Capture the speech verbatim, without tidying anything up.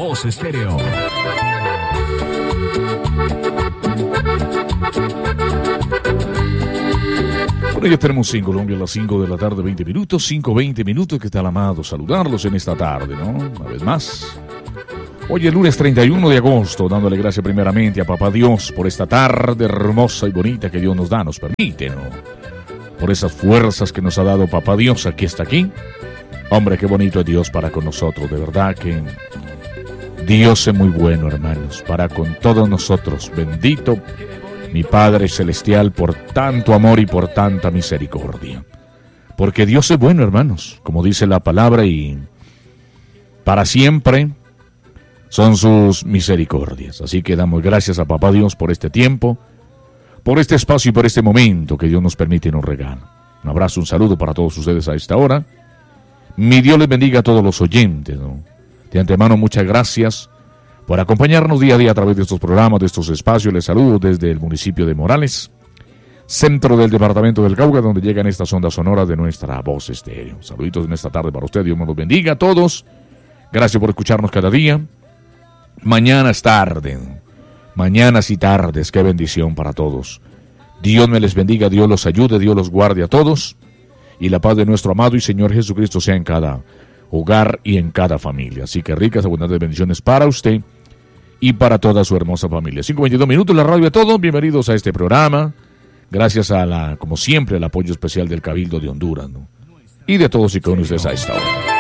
Voz Estéreo. Bueno, ya tenemos en Colombia a las cinco de la tarde, veinte minutos, cinco, veinte minutos, que tal amado saludarlos en esta tarde, ¿no? Una vez más. Hoy es lunes treinta y uno de agosto, dándole gracias primeramente a Papá Dios por esta tarde hermosa y bonita que Dios nos da, nos permite, ¿no? Por esas fuerzas que nos ha dado Papá Dios, aquí está aquí. Hombre, qué bonito es Dios para con nosotros, de verdad que Dios es muy bueno, hermanos, para con todos nosotros. Bendito mi Padre Celestial por tanto amor y por tanta misericordia. Porque Dios es bueno, hermanos, como dice la palabra, y para siempre son sus misericordias. Así que damos gracias a Papá Dios por este tiempo, por este espacio y por este momento que Dios nos permite y nos regala. Un abrazo, un saludo para todos ustedes a esta hora. Mi Dios les bendiga a todos los oyentes, ¿no? De antemano, muchas gracias por acompañarnos día a día a través de estos programas, de estos espacios. Les saludo desde el municipio de Morales, centro del departamento del Cauca, donde llegan estas ondas sonoras de nuestra Voz Estéreo. Saluditos en esta tarde para usted. Dios nos los bendiga a todos. Gracias por escucharnos cada día. Mañana es tarde. Mañanas y tardes. Qué bendición para todos. Dios me les bendiga, Dios los ayude, Dios los guarde a todos. Y la paz de nuestro amado y Señor Jesucristo sea en cada hogar y en cada familia. Así que ricas, abundantes bendiciones para usted y para toda su hermosa familia. cinco veintidós minutos, la radio de todos. Bienvenidos a este programa. Gracias a la, como siempre, el apoyo especial del Cabildo de Honduras, ¿no? Y de todos y con ustedes a esta hora.